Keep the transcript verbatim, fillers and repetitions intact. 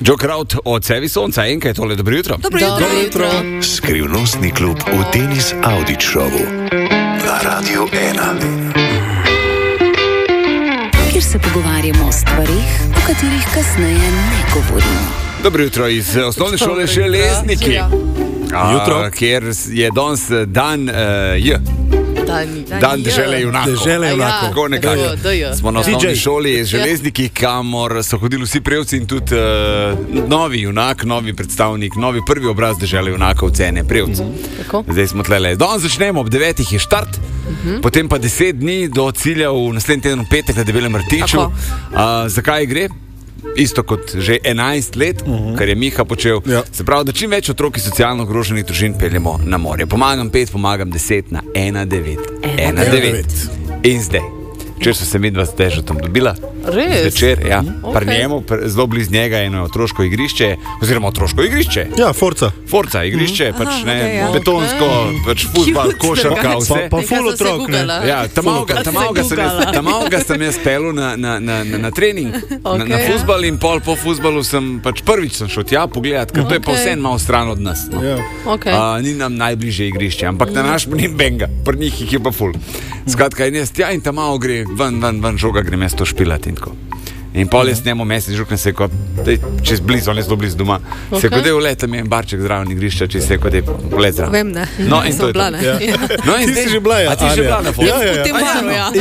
Joe Kraut od Sevi Sonca, enkaj tole, dobro jutro. Dobro jutro. Dobro jutro. Skrivnostni klub v Tenis Audit Showu na Radiu ena. Kjer se pogovarjamo o stvarih, o katerih kasneje ne govorimo. Dobro jutro iz osnovne šole Železniki, Jutro. kjer je danes dan uh, J. Dan, Dan dežele junakov. Dežele junakov. Tako nekako. D J, D J. Smo na osnovni D J. šoli Železniki, kamor so hodili vsi prevci in tudi uh, novi junak, novi predstavnik, novi prvi obraz dežele junakov, cene prevcev. Tako. Zdaj smo tlele. Danes začnemo ob devetih je štart, uh-huh. Potem pa deset dni do cilja v naslednji teden v petek na Debelem rtiču. Uh, zakaj gre? Isto kot že enajst let, uh-huh. kar je Miha počel. Ja. Se pravi, da čim več otrok iz socialno ogroženih družin peljemo na morje. Pomagam pet, pomagam deset na ena devet. ena devet. In zdaj, če so se midva s težo tam dobila, Res? zvečer, ja, Okay. pri njemu, pr- zelo blizu njega je eno otroško igrišče, oziroma otroško igrišče. Ja, Forca. Forca, igrišče, pač Aha, ne, okej, ja. betonsko, pač futbal, košarka, vse. Pa, pa ful otrok, ne. Ja, tamaga sem, jaz- sem jaz pelil na, na, na, na, na trening, okay. na, na Okej. fuzbal in pol po fuzbalu sem pač prvič sem šel tja pogledat, ker to je pa Okej. vse malo stran od nas. No. Ja. Okay. Uh, ni nam najbližje igrišče, ampak na naš ni benga, pri njih jih je pa ful. Skratka, in jaz tja in tam malo gre, ven, ven, ven žoga, grem jaz to špilati in tako. In pol jaz njemu mesec žuknem se, ko, dej, čez blizu, on je zelo blizu doma, okay. se Okej. kot je vlet, tam je barček zraven igrišča, če se kot je vlet zraven. Vem, ne. No, in to je to. Bila, ne. Ja. No, in Ti zdaj- si že bila, ja, A ti si že Anja? bila na Forcu? Ja, ja, ja. V tem baru, ja.